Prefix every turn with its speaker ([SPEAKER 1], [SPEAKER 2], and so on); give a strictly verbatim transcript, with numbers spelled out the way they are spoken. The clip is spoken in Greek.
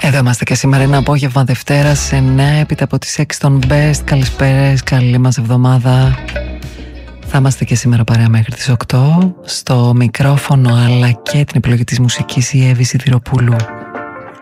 [SPEAKER 1] Εδώ είμαστε και σήμερα ένα απόγευμα Δευτέρας εννιά έπειτα από τις έξι των Best. Καλησπέρες, καλή μας εβδομάδα. Θα είμαστε και σήμερα παρέα μέχρι τις οκτώ. Στο μικρόφωνο αλλά και την επιλογή της μουσικής η Εύη Σιδηροπούλου.